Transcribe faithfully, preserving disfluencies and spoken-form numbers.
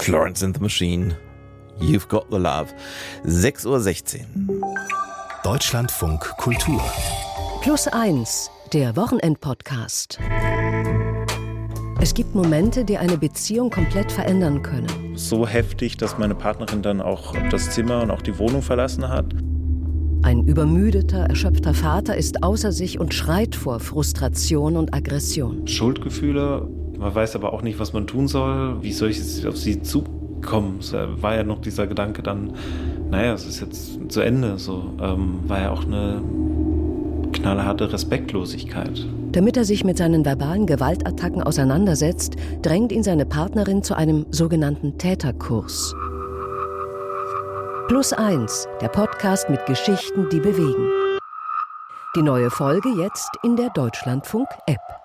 Florence and the Machine, You've Got the Love. sechs Uhr sechzehn. Deutschlandfunk Kultur. Plus eins, der Wochenend-Podcast. Es gibt Momente, die eine Beziehung komplett verändern können. So heftig, dass meine Partnerin dann auch das Zimmer und auch die Wohnung verlassen hat. Ein übermüdeter, erschöpfter Vater ist außer sich und schreit vor Frustration und Aggression. Schuldgefühle, man weiß aber auch nicht, was man tun soll. Wie soll ich jetzt auf sie zukommen? Es war ja noch dieser Gedanke dann, naja, es ist jetzt zu Ende. So ähm, war ja auch eine knallharte Respektlosigkeit. Damit er sich mit seinen verbalen Gewaltattacken auseinandersetzt, drängt ihn seine Partnerin zu einem sogenannten Täterkurs. Plus eins, der Podcast mit Geschichten, die bewegen. Die neue Folge jetzt in der Deutschlandfunk-App.